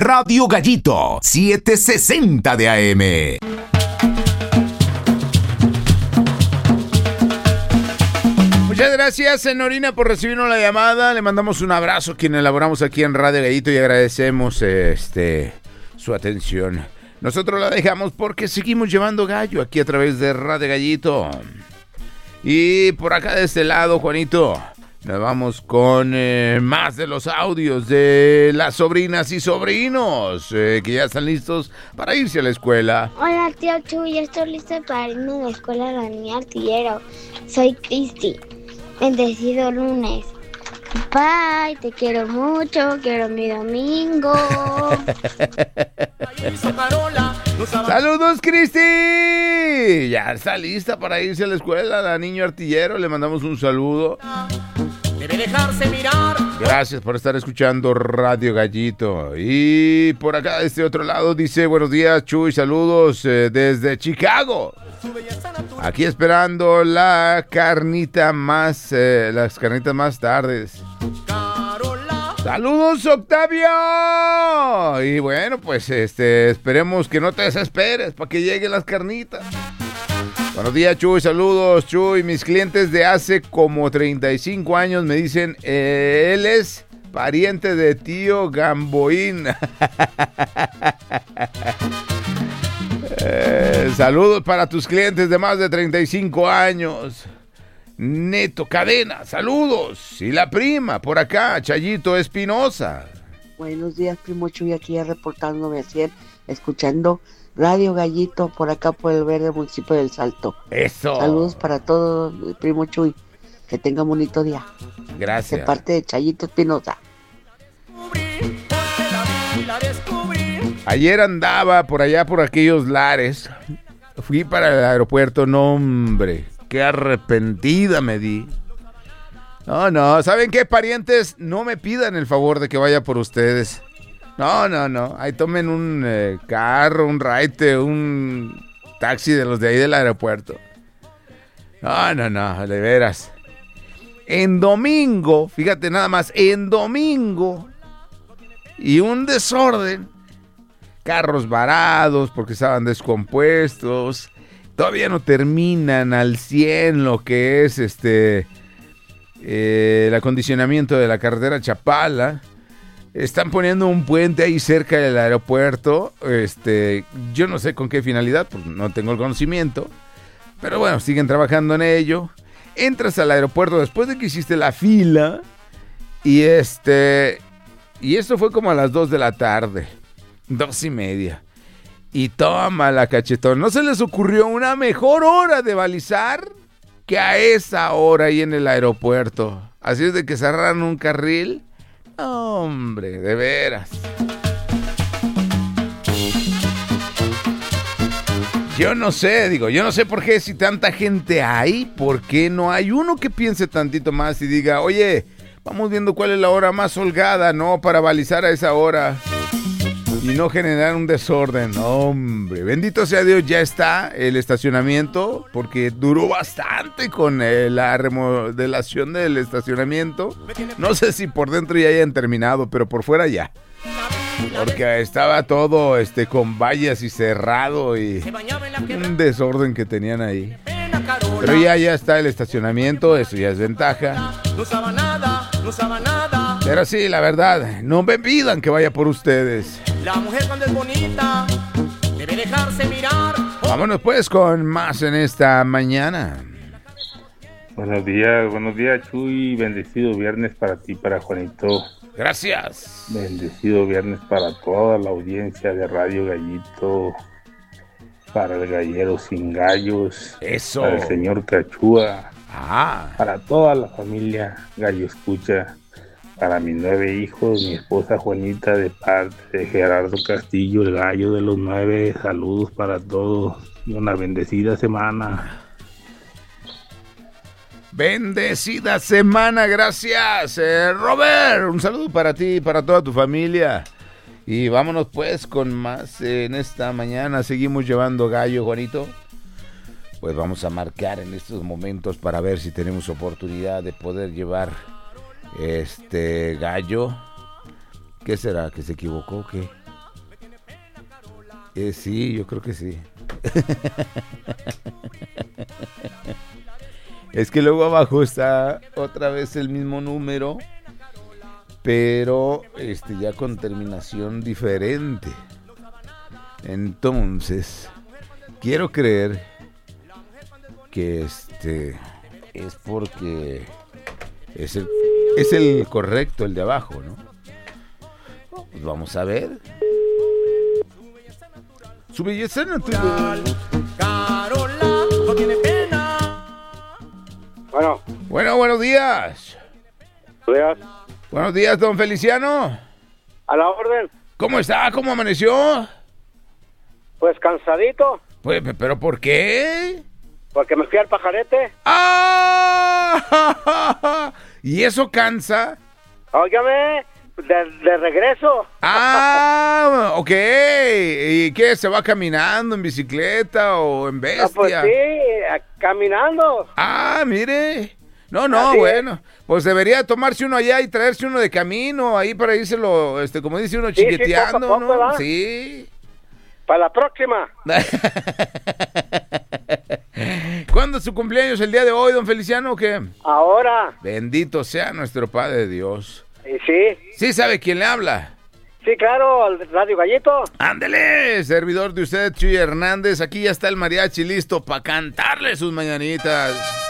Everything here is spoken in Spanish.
Radio Gallito 760 de AM. Muchas gracias, señorina, por recibirnos la llamada. Le mandamos un abrazo a quien elaboramos aquí en Radio Gallito y agradecemos su atención. Nosotros la dejamos porque seguimos llevando gallo aquí a través de Radio Gallito. Y por acá de este lado, Juanito, nos vamos con más de los audios de las sobrinas y sobrinos que ya están listos para irse a la escuela. Hola, tío Chuy, ya estoy lista para irme a la escuela de la niña Artillero. Soy Cristi. Bendecido lunes. Bye, te quiero mucho, quiero mi domingo. ¡Saludos, Cristi! Ya está lista para irse a la escuela, la niña Artillero. Le mandamos un saludo. Debe dejarse mirar. Gracias por estar escuchando Radio Gallito. Y por acá, de este otro lado, dice: buenos días, Chuy, saludos desde Chicago. Aquí esperando las carnitas más tardes. ¡Saludos, Octavio! Y bueno, pues esperemos que no te desesperes para que lleguen las carnitas. Buenos días, Chuy, saludos, Chuy. Mis clientes de hace como 35 años me dicen, él es pariente de tío Gamboín. Saludos para tus clientes de más de 35 años. Neto Cadena, saludos. Y la prima, por acá, Chayito Espinosa. Buenos días, primo Chuy, aquí reportándome así, escuchando Radio Gallito por acá por el verde municipio del Salto. Eso. Saludos para todos, primo Chuy. Que tenga un bonito día. Gracias. De parte de Chayito Espinosa. Ayer andaba por allá por aquellos lares. Fui para el aeropuerto. No, hombre, qué arrepentida me di. No, ¿saben qué, parientes? No me pidan el favor de que vaya por ustedes. No. Ahí tomen un carro, un raite, un taxi de los de ahí del aeropuerto. No, de veras. En domingo, fíjate nada más, en domingo, y un desorden. Carros varados porque estaban descompuestos. Todavía no terminan al 100 lo que es el acondicionamiento de la carretera Chapala. Están poniendo un puente ahí cerca del aeropuerto. Yo no sé con qué finalidad, porque no tengo el conocimiento. Pero bueno, siguen trabajando en ello. Entras al aeropuerto después de que hiciste la fila. Y esto fue como a las 2 de la tarde. 2:30. Y toma la cachetón. ¿No se les ocurrió una mejor hora de balizar que a esa hora ahí en el aeropuerto? Así es de que cerraran un carril. Hombre, de veras. Yo no sé por qué si tanta gente hay, ¿por qué no hay uno que piense tantito más y diga, oye, vamos viendo cuál es la hora más holgada, ¿no? Para balizar a esa hora y no generar un desorden. Hombre, bendito sea Dios, ya está el estacionamiento, porque duró bastante con la remodelación del estacionamiento. No sé si por dentro ya hayan terminado, pero por fuera ya. Porque estaba todo con vallas y cerrado y un desorden que tenían ahí. Pero ya está el estacionamiento, eso ya es ventaja. Pero sí, la verdad, no me pidan que vaya por ustedes. La mujer cuando es bonita debe dejarse mirar. Vámonos pues con más en esta mañana. Buenos días, Chuy. Bendecido viernes para ti, para Juanito. Gracias. Bendecido viernes para toda la audiencia de Radio Gallito, para el gallero sin gallos, eso, para el señor Cachúa, para toda la familia Gallo Escucha, para mis 9 hijos, mi esposa Juanita de parte de Gerardo Castillo, el gallo de los 9. Saludos para todos y una bendecida semana. Bendecida semana, gracias, Robert. Un saludo para ti y para toda tu familia. Y vámonos pues con más en esta mañana. Seguimos llevando gallo, Juanito. Pues vamos a marcar en estos momentos para ver si tenemos oportunidad de poder llevar gallo. ¿Qué será? ¿Que se equivocó? ¿Qué? Sí, yo creo que sí. Es que luego abajo está otra vez el mismo número, pero ya con terminación diferente. Entonces, quiero creer que es porque es el correcto, el de abajo, ¿no? Pues vamos a ver. Su belleza natural. Carola no tiene pena. Bueno, buenos días. Buenos días, don Feliciano. A la orden. ¿Cómo está? ¿Cómo amaneció? Pues cansadito. Pues, ¿pero por qué? Porque me fui al pajarete. ¡Ah! ¿Y eso cansa? Óigame, de regreso. ¡Ah! Ok. ¿Y qué? ¿Se va caminando, en bicicleta o en bestia? Pues sí, caminando. Ah, mire. No, Así bueno. Pues debería tomarse uno allá y traerse uno de camino ahí para írselo, como dice uno, chiqueteando, poco a poco, ¿no? ¿verdad? Sí. Para la próxima. ¿Cuándo es su cumpleaños? ¿El día de hoy, don Feliciano, o qué? Ahora. Bendito sea nuestro Padre Dios. Sí. ¿Sí sabe quién le habla? Sí, claro, al Radio Gallito. Ándele, servidor de usted, Chuy Hernández. Aquí ya está el mariachi listo para cantarle sus mañanitas.